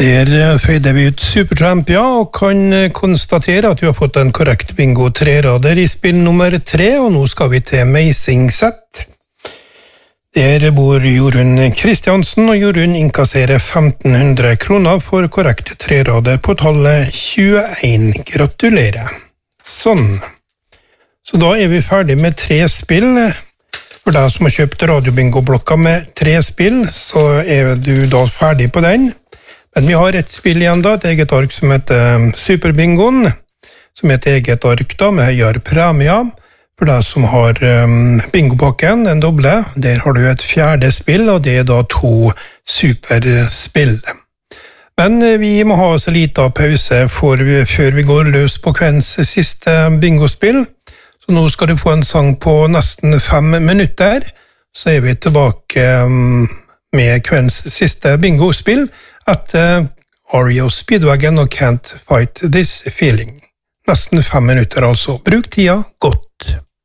Der føyde vi ut Supertramp, ja, og kan konstatere at vi har fått en korrekt bingo 3-rader i spill nummer 3, og nå skal vi til Meisingset. Der bor Jorunn Kristiansen, og Jorunn inkasserer 1500 kroner for korrekt 3-rader på tallet 21. Gratulerer. Sånn. Så da er vi ferdig med 3 spill. For deg som har kjøpt radiobingo-blokka med 3 spill, så er du da ferdig på den. Men vi har et spill igjen da, et eget ark som heter Superbingoen, som er et eget ark da, med høyere premie. For deg som har bingopakken, den doble, der har du et 4. spill, og det er da 2 superspill. Men vi må ha oss en liten pause før vi går løs på kveldens siste bingospill. Så nå skal du få en sang på nesten 5 minutter, så er vi tilbake med kveldens siste bingospill etter REO Speedwagon og Can't Fight This Feeling. Nesten 5 minutter altså. Bruk tida godt.